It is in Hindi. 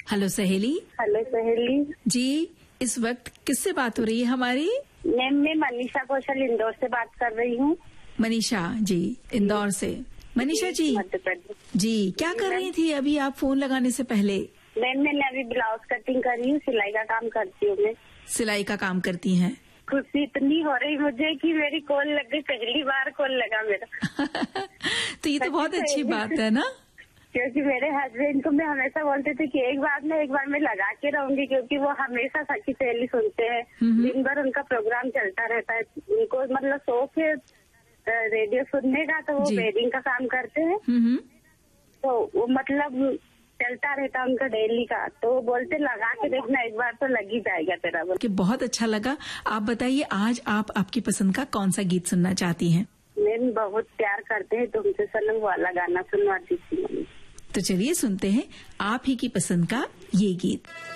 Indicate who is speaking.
Speaker 1: हेलो सहेली।
Speaker 2: हेलो सहेली
Speaker 1: जी, इस वक्त किससे बात हो रही है हमारी?
Speaker 2: मैम, मैं मनीषा कौशल इंदौर से बात कर रही हूँ।
Speaker 1: मनीषा जी, इंदौर से। मनीषा जी,
Speaker 2: मध्य प्रदेश।
Speaker 1: जी क्या कर रही थी अभी आप फोन लगाने से पहले?
Speaker 2: मैम, मैंने अभी ब्लाउज कटिंग कर रही हूँ, सिलाई का काम करती हूँ मैं।
Speaker 1: सिलाई का काम करती हैं?
Speaker 2: खुशी इतनी हो रही मुझे कि मेरी कॉल लग गई, पहली बार कॉल लगा मेरा।
Speaker 1: तो ये तो बहुत अच्छी बात है ना,
Speaker 2: क्योंकि मेरे हस्बैंड को मैं हमेशा बोलते थे कि एक बार मैं लगा के रहूंगी, क्योंकि वो हमेशा सखी सहेली सुनते हैं। दिन भर उनका प्रोग्राम चलता रहता है, उनको मतलब शौक है रेडियो सुनने का, तो वो वेडिंग का काम करते हैं। तो वो मतलब चलता रहता है उनका डेली का, तो वो बोलते लगा के देखना, एक बार तो लग ही जाएगा तेरा।
Speaker 1: कि बहुत अच्छा लगा। आप बताइए, आज आप आपकी पसंद का कौन सा गीत सुनना चाहती हैं?
Speaker 2: मैम, बहुत प्यार करते हैं तुमसे सनम वाला गाना सुनवाती थी।
Speaker 1: तो चलिए सुनते हैं आप ही की पसंद का ये गीत।